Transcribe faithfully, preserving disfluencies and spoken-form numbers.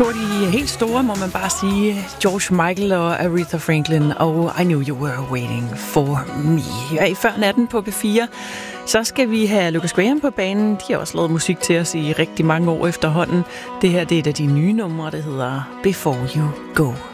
To af de helt store, må man bare sige, George Michael og Aretha Franklin og I Knew You Were Waiting For Me. Ja, i før natten på P fire, så skal vi have Lucas Graham på banen. De har også lavet musik til os i rigtig mange år efterhånden. Det her det er et af de nye numre, der hedder Before You Go.